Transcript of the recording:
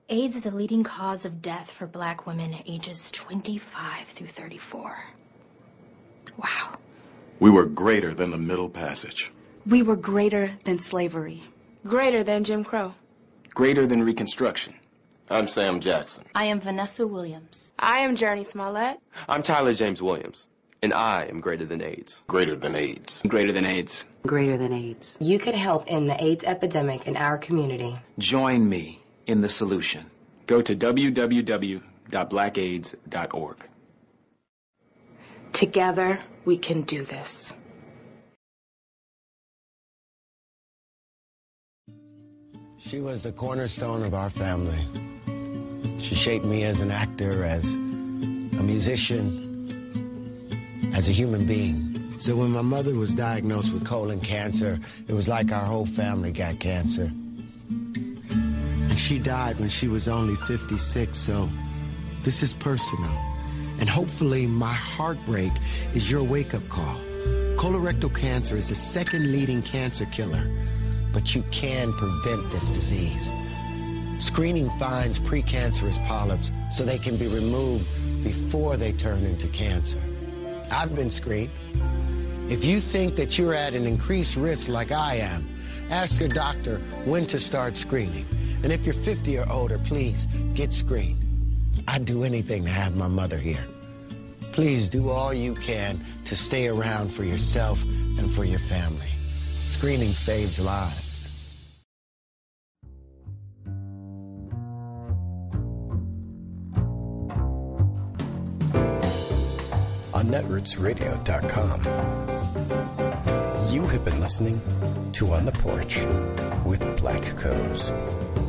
AIDS is the leading cause of death for Black women ages 25 through 34. Wow. We were greater than the Middle Passage. We were greater than slavery. Greater than Jim Crow. Greater than Reconstruction. I'm Sam Jackson. I am Vanessa Williams. I am Journey Smollett. I'm Tyler James Williams. And I am greater than AIDS. Greater than AIDS. Greater than AIDS. Greater than AIDS. You could help end the AIDS epidemic in our community. Join me in the solution. Go to www.blackaids.org. Together, we can do this. She was the cornerstone of our family. She shaped me as an actor, as a musician, as a human being. So when my mother was diagnosed with colon cancer, it was like our whole family got cancer. And she died when she was only 56, so this is personal. And hopefully my heartbreak is your wake-up call. Colorectal cancer is the second leading cancer killer, but you can prevent this disease. Screening finds precancerous polyps so they can be removed before they turn into cancer. I've been screened. If you think that you're at an increased risk like I am, ask your doctor when to start screening. And if you're 50 or older, please get screened. I'd do anything to have my mother here. Please do all you can to stay around for yourself and for your family. Screening saves lives. On netrootsradio.com. You have been listening to On the Porch with Black Coes.